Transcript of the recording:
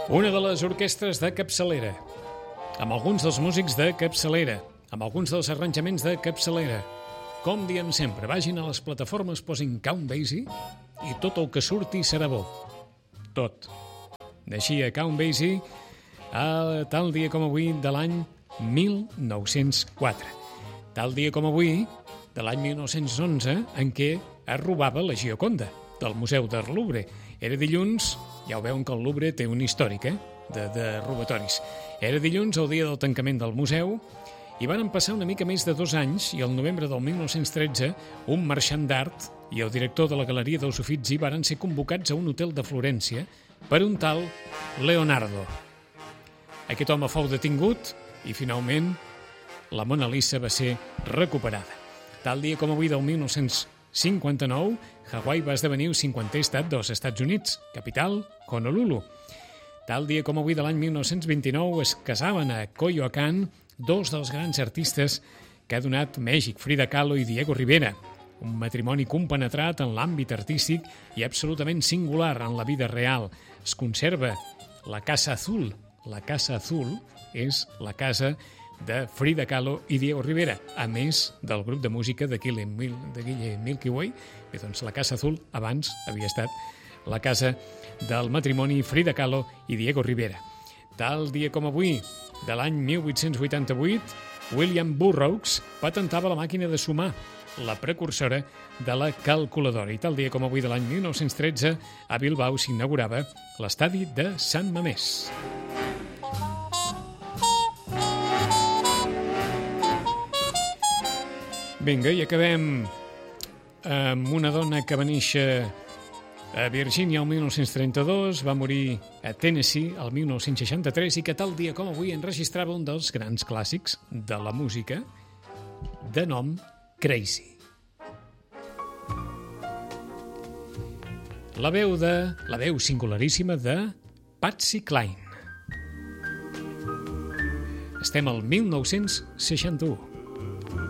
Una de les orquestres de capçalera, amb alguns dels músics de capçalera, amb alguns dels arranjaments de capçalera. Com diem sempre, vagin a les plataformes, posin Count Basie i tot el que surti serà bo. Tot. Naixia Count Basie a tal dia com avui de l'any 1904. Tal dia com avui de l'any 1911 en què es robava la Gioconda del Museu del Louvre. Era dilluns, ja ho veuen que el Louvre té un històric de robatoris. Era dilluns, el dia del tancament del museu, i van passar una mica més de 2 anys i el novembre del 1913 un marxant d'art i el director de la Galeria dels Uffizi varen ser convocats a un hotel de Florència per un tal Leonardo. Aquest home fou detingut i finalment la Mona Lisa va ser recuperada. Tal dia com avui del 1959, Hawaii va esdevenir el 50è estat dels Estats Units, capital Honolulu. Tal dia com avui de l'any 1929 es casaven a Coyoacán dos dels grans artistes que ha donat Mèxic, Frida Kahlo i Diego Rivera. Un matrimoni compenetrat en l'àmbit artístic i absolutament singular en la vida real. Es conserva la Casa Azul. La Casa Azul és la casa de Frida Kahlo i Diego Rivera, a més del grup de música de Guille Milky Way. Bé, doncs la Casa Azul abans havia estat la casa del matrimoni Frida Kahlo i Diego Rivera. Tal dia com avui, de l'any 1888, William Burroughs patentava la màquina de sumar, la precursora de la calculadora. I tal dia com avui de l'any 1913, a Bilbao s'inaugurava l'estadi de Sant Mamés. Vinga, i acabem amb una dona que va néixer a Virgínia el 1932, va morir a Tennessee el 1963 i que tal dia com avui enregistrava un dels grans clàssics de la música de nom Crazy. La veu singularíssima de Patsy Cline. Estem al 1961.